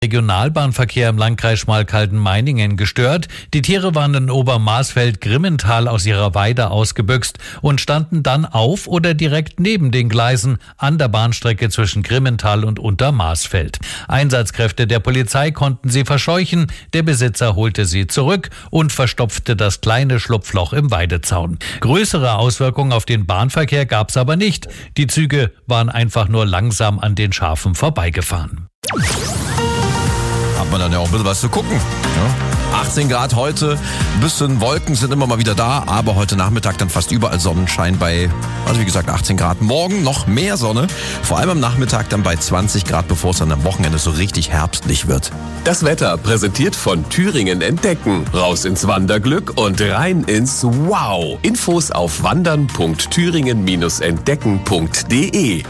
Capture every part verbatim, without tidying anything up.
Regionalbahnverkehr im Landkreis Schmalkalden-Meiningen gestört. Die Tiere waren in Obermarsfeld-Grimmental aus ihrer Weide ausgebüxt und standen dann auf oder direkt neben den Gleisen an der Bahnstrecke zwischen Grimmental und Untermarsfeld. Einsatzkräfte der Polizei konnten sie verscheuchen. Der Besitzer holte sie zurück und verstopfte das kleine Schlupfloch im Weidezaun. Größere Auswirkungen auf den Bahnverkehr gab es aber nicht. Die Züge waren einfach nur langsam an den Schafen vorbeigefahren. Hat man dann ja auch ein bisschen was zu gucken. Ja. achtzehn Grad heute, ein bisschen Wolken sind immer mal wieder da, aber heute Nachmittag dann fast überall Sonnenschein bei, also wie gesagt, achtzehn Grad. Morgen noch mehr Sonne, vor allem am Nachmittag dann bei zwanzig Grad, bevor es dann am Wochenende so richtig herbstlich wird. Das Wetter präsentiert von Thüringen Entdecken. Raus ins Wanderglück und rein ins Wow. Infos auf wandern punkt thüringen entdecken punkt de.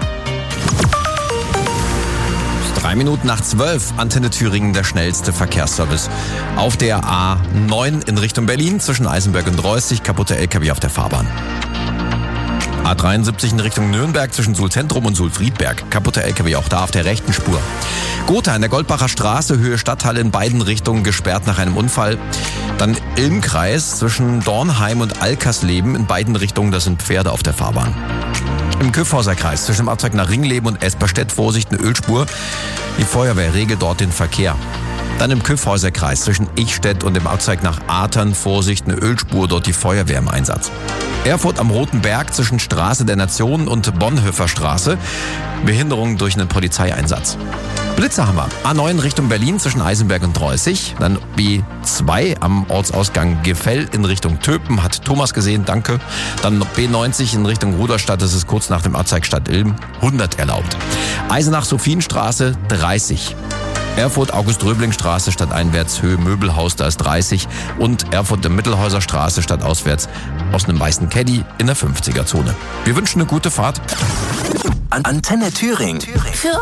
Drei Minuten nach zwölf, Antenne Thüringen, der schnellste Verkehrsservice. Auf der A neun in Richtung Berlin zwischen Eisenberg und Reußig, kaputte L K W auf der Fahrbahn. A dreiundsiebzig in Richtung Nürnberg zwischen Suhl-Zentrum und Suhl-Friedberg, kaputte L K W auch da auf der rechten Spur. Gotha in der Goldbacher Straße, Höhe Stadthalle in beiden Richtungen gesperrt nach einem Unfall. Dann Ilmkreis zwischen Dornheim und Alkersleben in beiden Richtungen, das sind Pferde auf der Fahrbahn. Im Kyffhäuser Kreis zwischen dem Abzweig nach Ringleben und Esperstedt, Vorsicht, eine Ölspur. Die Feuerwehr regelt dort den Verkehr. Dann im Kyffhäuser Kreis zwischen Ichstedt und dem Abzweig nach Atern, Vorsicht, eine Ölspur, dort die Feuerwehr im Einsatz. Erfurt am Roten Berg zwischen Straße der Nationen und Bonhoeffer Straße, Behinderung durch einen Polizeieinsatz. Blitzer haben wir. A neun Richtung Berlin zwischen Eisenberg und Reußig. Dann B zwei am Ortsausgang Gefell in Richtung Töpen. Hat Thomas gesehen, danke. Dann B neunzig in Richtung Ruderstadt. Das ist kurz nach dem Abzweig Stadt Ilm. hundert erlaubt. Eisenach-Sophienstraße dreißig. Erfurt-August-Röbling-Straße stadteinwärts, Höhe Möbelhaus, da ist dreißig. Und Erfurt-Mittelhäuser-Straße stadtauswärts aus einem weißen Caddy in der fünfziger Zone. Wir wünschen eine gute Fahrt. Antenne Thüringen. Für